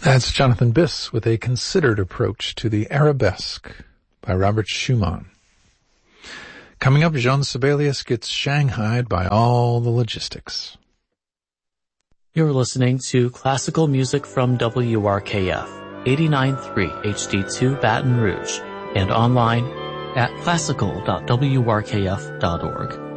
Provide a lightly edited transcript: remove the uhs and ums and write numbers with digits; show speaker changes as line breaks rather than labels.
That's Jonathan Biss with A Considered Approach to the Arabesque by Robert Schumann. Coming up, Jean Sibelius gets shanghaied by all the logistics.
You're listening to classical music from WRKF, 89.3 HD2 Baton Rouge, and online at classical.wrkf.org.